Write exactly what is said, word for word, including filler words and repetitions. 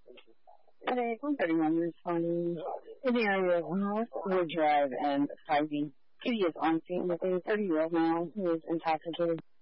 Today, one thirty-one is finding in the area of Northwood Drive and Ivy. Kitty is on scene with a thirty-year-old male who is intoxicated.